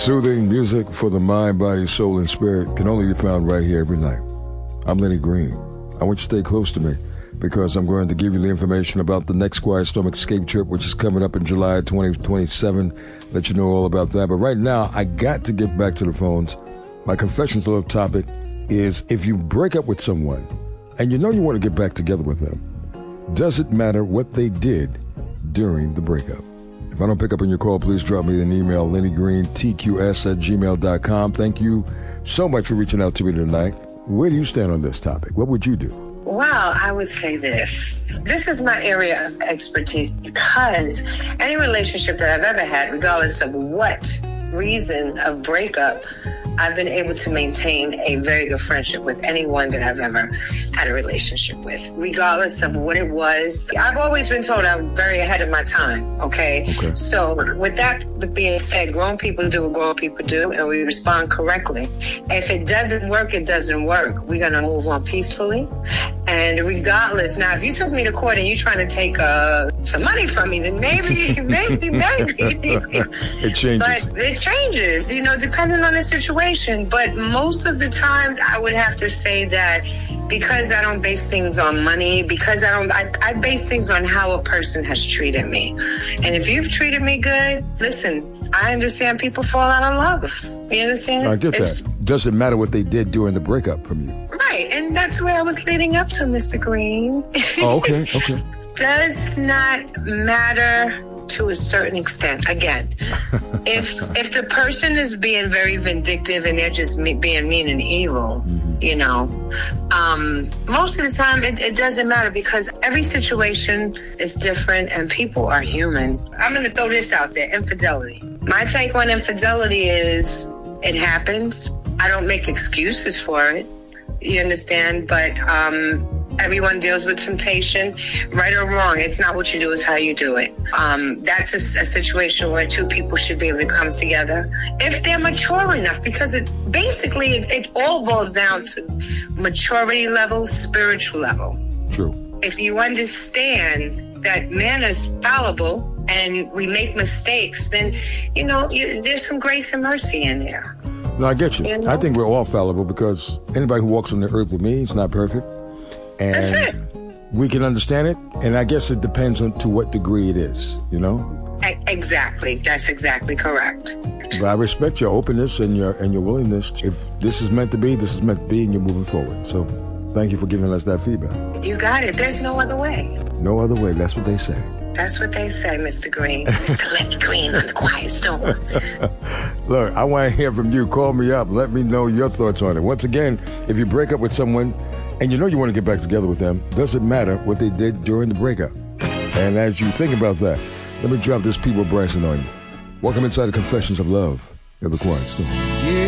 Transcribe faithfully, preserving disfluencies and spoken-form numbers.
Soothing music for the mind, body, soul, and spirit can only be found right here every night. I'm Lenny Green. I want you to stay close to me because I'm going to give you the information about the next Quiet Storm Escape trip, which is coming up in July twenty twenty-seven. Let you know all about that. But right now, I got to get back to the phones. My confessions little topic is if you break up with someone and you know you want to get back together with them, does it matter what they did during the breakup? If I don't pick up on your call, please drop me an email, lenny green t q s at gmail dot com. Thank you so much for reaching out to me tonight. Where do you stand on this topic? What would you do? Well, I would say this. This is my area of expertise because any relationship that I've ever had, regardless of what reason of breakup, I've been able to maintain a very good friendship with anyone that I've ever had a relationship with, regardless of what it was. I've always been told I'm very ahead of my time, okay? Okay. So with that being said, grown people do what grown people do, and we respond correctly. If it doesn't work, it doesn't work. We're going to move on peacefully. And regardless, now, if you took me to court and you're trying to take uh, some money from me, then maybe, maybe, maybe. It changes. But it changes, you know, depending on the situation. But most of the time, I would have to say that because I don't base things on money, because I don't, I, I base things on how a person has treated me. And if you've treated me good, listen, I understand people fall out of love. You understand? I get It's- that. Does it matter what they did during the breakup from you? Right, and that's where I was leading up to, Mister Green. Oh, okay, okay. Does not matter to a certain extent. Again, if if the person is being very vindictive and they're just me, being mean and evil, mm-hmm. you know, um, most of the time it, it doesn't matter because every situation is different and people are human. I'm going to throw this out there, infidelity. My take on infidelity is it happens. I don't make excuses for it. You understand? But um, everyone deals with temptation, right or wrong. It's not what you do, it's how you do it. Um, that's a, a situation where two people should be able to come together if they're mature enough, because it basically it, it all boils down to maturity level, spiritual level. True. If you understand that man is fallible and we make mistakes, then, you know, you, there's some grace and mercy in there. No, I get you. You know? I think we're all fallible because anybody who walks on the earth with me is not perfect. And That's it. we can understand it. And I guess it depends on to what degree it is, you know? E- Exactly. That's exactly correct. But I respect your openness and your and your willingness. To, if this is meant to be, this is meant to be, and you're moving forward. So thank you for giving us that feedback. You got it. There's no other way. No other way. That's what they say. That's what they say, Mister Green. Mister Lenny Green on the Quiet Storm. Look, I want to hear from you. Call me up. Let me know your thoughts on it. Once again, if you break up with someone and you know you want to get back together with them, doesn't matter what they did during the breakup. And as you think about that, let me drop this People Bryson on you. Welcome inside the Confessions of Love of the Quiet Storm. Yeah.